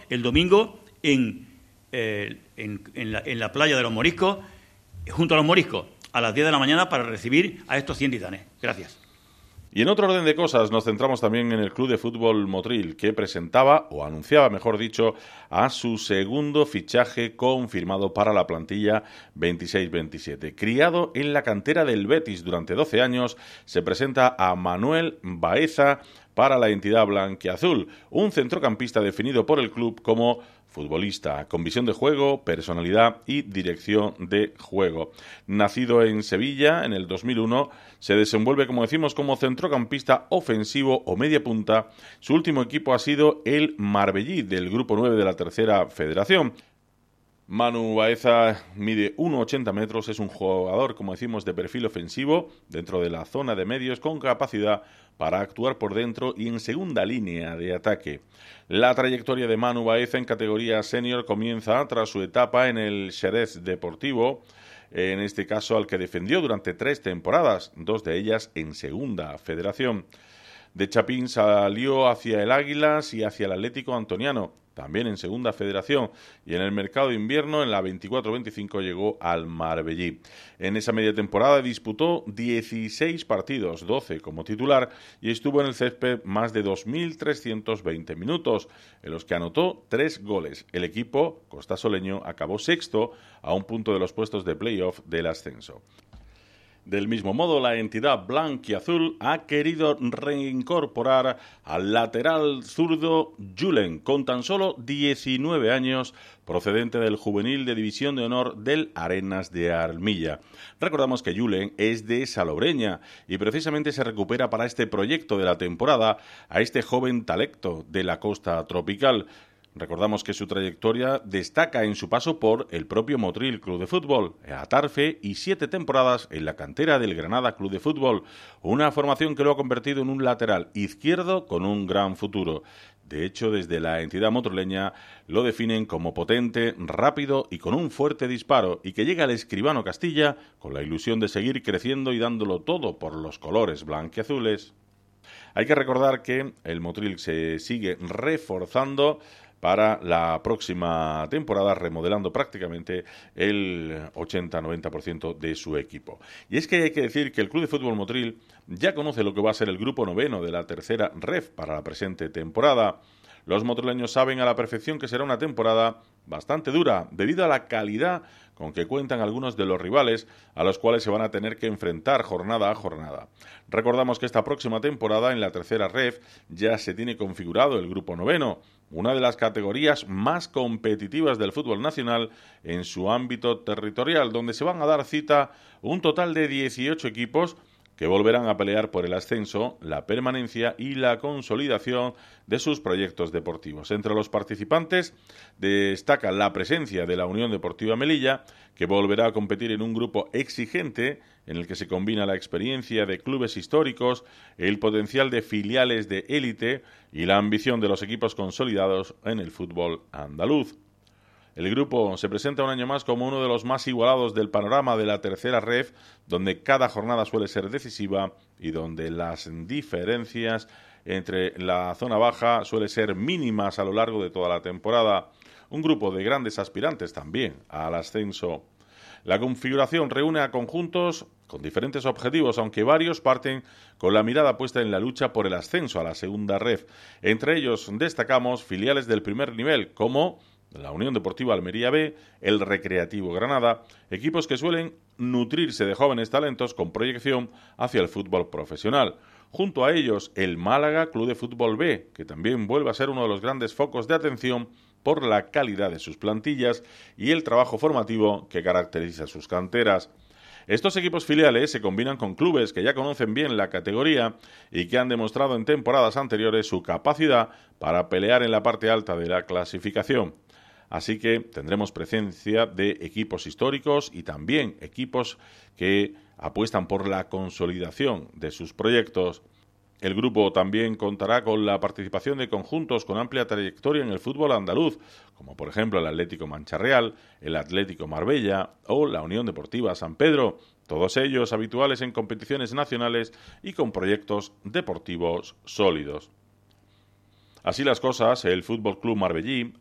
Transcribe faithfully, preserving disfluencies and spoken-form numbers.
el domingo en, eh, en, en, la, en la playa de los Moriscos, junto a los Moriscos, a las diez de la mañana para recibir a estos cien titanes. Gracias. Y en otro orden de cosas nos centramos también en el Club de Fútbol Motril, que presentaba, o anunciaba mejor dicho, a su segundo fichaje confirmado para la plantilla veintiséis veintisiete. Criado en la cantera del Betis durante doce años, se presenta a Manuel Baeza para la entidad blanquiazul, un centrocampista definido por el club como futbolista, con visión de juego, personalidad y dirección de juego. Nacido en Sevilla en el dos mil uno, se desenvuelve, como decimos, como centrocampista ofensivo o media punta. Su último equipo ha sido el Marbellí, del Grupo nueve de la Tercera Federación. Manu Baeza mide uno coma ochenta metros, es un jugador, como decimos, de perfil ofensivo dentro de la zona de medios, con capacidad para actuar por dentro y en segunda línea de ataque. La trayectoria de Manu Baeza en categoría senior comienza tras su etapa en el Xerez Deportivo, en este caso al que defendió durante tres temporadas, dos de ellas en segunda federación. De Chapín salió hacia el Águilas y hacia el Atlético Antoniano, también en segunda federación, y en el mercado de invierno, en la veinticuatro veinticinco, llegó al Marbellí. En esa media temporada disputó dieciséis partidos, doce como titular, y estuvo en el césped más de dos mil trescientos veinte minutos, en los que anotó tres goles. El equipo costasoleño acabó sexto, a un punto de los puestos de playoff del ascenso. Del mismo modo, la entidad blanquiazul ha querido reincorporar al lateral zurdo Julen, con tan solo diecinueve años, procedente del juvenil de División de Honor del Arenas de Armilla. Recordamos que Julen es de Salobreña y precisamente se recupera para este proyecto de la temporada a este joven talento de la costa tropical. Recordamos que su trayectoria destaca en su paso por el propio Motril Club de Fútbol, Atarfe y siete temporadas en la cantera del Granada Club de Fútbol, una formación que lo ha convertido en un lateral izquierdo con un gran futuro. De hecho, desde la entidad motrileña lo definen como potente, rápido y con un fuerte disparo, y que llega al Escribano Castilla con la ilusión de seguir creciendo y dándolo todo por los colores blanquiazules. Hay que recordar que el Motril se sigue reforzando para la próxima temporada, remodelando prácticamente el ochenta a noventa por ciento de su equipo. Y es que hay que decir que el Club de Fútbol Motril ya conoce lo que va a ser el grupo noveno de la tercera ref para la presente temporada. Los motrileños saben a la perfección que será una temporada bastante dura, debido a la calidad con que cuentan algunos de los rivales a los cuales se van a tener que enfrentar jornada a jornada. Recordamos que esta próxima temporada en la tercera ref ya se tiene configurado el grupo noveno, una de las categorías más competitivas del fútbol nacional en su ámbito territorial, donde se van a dar cita un total de dieciocho equipos que volverán a pelear por el ascenso, la permanencia y la consolidación de sus proyectos deportivos. Entre los participantes destaca la presencia de la Unión Deportiva Melilla, que volverá a competir en un grupo exigente en el que se combina la experiencia de clubes históricos, el potencial de filiales de élite y la ambición de los equipos consolidados en el fútbol andaluz. El grupo se presenta un año más como uno de los más igualados del panorama de la tercera ref, donde cada jornada suele ser decisiva y donde las diferencias entre la zona baja suelen ser mínimas a lo largo de toda la temporada. Un grupo de grandes aspirantes también al ascenso. La configuración reúne a conjuntos con diferentes objetivos, aunque varios parten con la mirada puesta en la lucha por el ascenso a la segunda ref. Entre ellos destacamos filiales del primer nivel, como la Unión Deportiva Almería B, el Recreativo Granada, equipos que suelen nutrirse de jóvenes talentos con proyección hacia el fútbol profesional. Junto a ellos, el Málaga Club de Fútbol B, que también vuelve a ser uno de los grandes focos de atención por la calidad de sus plantillas y el trabajo formativo que caracteriza sus canteras. Estos equipos filiales se combinan con clubes que ya conocen bien la categoría y que han demostrado en temporadas anteriores su capacidad para pelear en la parte alta de la clasificación. Así que tendremos presencia de equipos históricos y también equipos que apuestan por la consolidación de sus proyectos. El grupo también contará con la participación de conjuntos con amplia trayectoria en el fútbol andaluz, como por ejemplo el Atlético Mancha Real, el Atlético Marbella o la Unión Deportiva San Pedro, todos ellos habituales en competiciones nacionales y con proyectos deportivos sólidos. Así las cosas, el Fútbol Club Marbellí